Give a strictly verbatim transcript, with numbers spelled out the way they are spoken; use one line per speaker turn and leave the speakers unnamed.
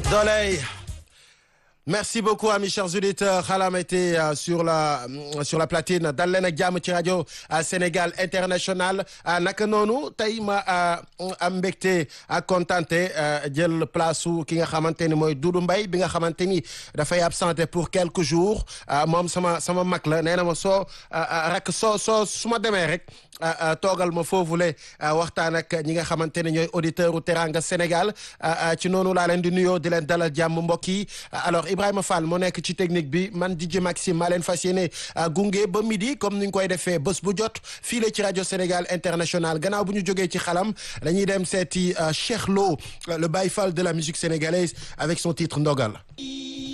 Doley. Merci beaucoup amis chers auditeurs xalam été euh, sur la euh, sur la platine dal leen ak jàmm ci rajo euh, Sénégal International euh, naka noonu tey ma euh, am mbégte ak kontante euh, jël place su ki nga xamante ni mooy Doudou Mbaye bi nga xamante ni dafay absenté pour quelques jours euh, moom sama sama mag la nee na ma soo rek soo soo su ma demee rek toogal ma foofule waxtaan ak ñi nga xamante ne ñooy auditeur u Teranga Sénégal ci noonu laa leen di nuyoo di leen dalal jàmm mbokk yi alors Ibrahima Fall moo nekk ci technique bi man D J Maxime maa leen fas yéene gunge ba midi comme ni ñu koy defee bés bu jot fii la ci rajo Sénégal International gannaaw bu ñu jógee ci xalam dañuy dem seeti Cheikh Lo le Baye Fall de la musique sénégalaise avec son titre Ndogal.